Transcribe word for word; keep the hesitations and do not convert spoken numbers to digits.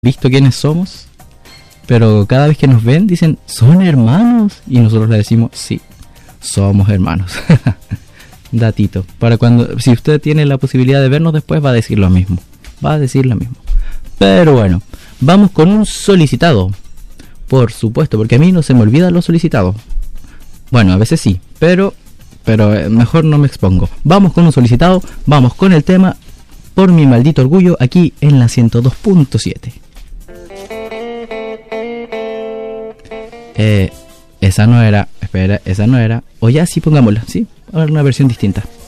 visto quiénes somos, pero cada vez que nos ven dicen, ¿son hermanos? Y nosotros le decimos, sí, somos hermanos. Datito, para cuando, si usted tiene la posibilidad de vernos después, va a decir lo mismo, va a decir lo mismo. Pero bueno, vamos con un solicitado, por supuesto, porque a mí no se me olvida lo solicitado. Bueno, a veces sí, pero, pero mejor no me expongo. Vamos con un solicitado, vamos con el tema Por mi maldito orgullo, aquí en la ciento dos punto siete. Eh, esa no era, espera, esa no era, o ya sí pongámosla, sí, a ver una versión distinta.